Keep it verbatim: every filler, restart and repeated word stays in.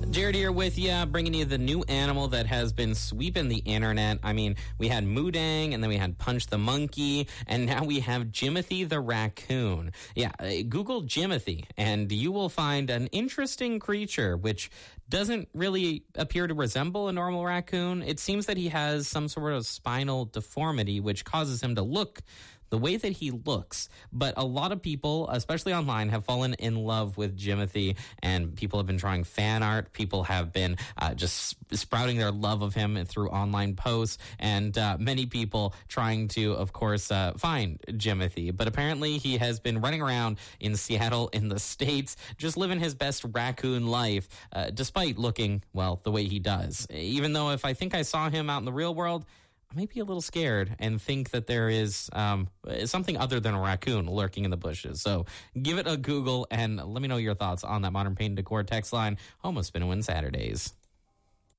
Jared here with you, bringing you the new animal that has been sweeping the internet. I mean, we had Moodang, and then we had Punch the Monkey, and now we have Jimothy the Raccoon. Yeah, Google Jimothy, and you will find an interesting creature, which doesn't really appear to resemble a normal raccoon. It seems that he has some sort of spinal deformity, which causes him to look the way that he looks. But a lot of people, especially online, have fallen in love with Jimothy, and people have been drawing fan art. People have been uh, just sprouting their love of him through online posts, and uh, many people trying to, of course, uh, find Jimothy. But apparently he has been running around in Seattle in the States, just living his best raccoon life, uh, despite looking, well, the way he does. Even though if I think I saw him out in the real world, I may be a little scared and think that there is um, something other than a raccoon lurking in the bushes. So give it a Google and let me know your thoughts on that Modern Paint and Decor text line. Home of Spin and Win Saturdays.